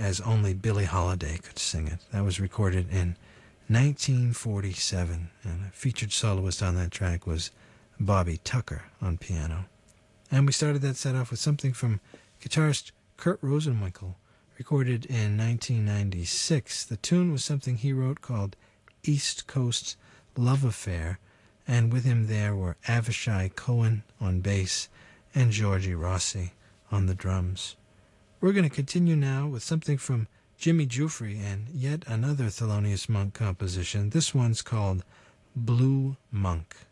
as only Billie Holiday could sing it. That was recorded in 1947, and a featured soloist on that track was Bobby Tucker on piano. And we started that set off with something from guitarist Kurt Rosenwinkel, recorded in 1996. The tune was something he wrote called East Coast Love Affair, and with him there were Avishai Cohen on bass and Georgie Rossi on the drums. We're going to continue now with something from Jimmy Giuffre and yet another Thelonious Monk composition. This one's called Blue Monk.